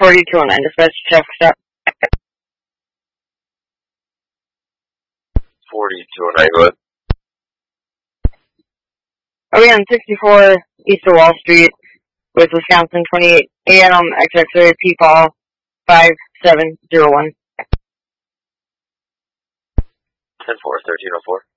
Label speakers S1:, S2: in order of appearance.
S1: 4209, dispatch traffic stop.
S2: 4209, go ahead.
S1: Are we on 64 East of Wall Street with Wisconsin 28 AM XX P-Fall 5701.
S2: 10-4, 1304.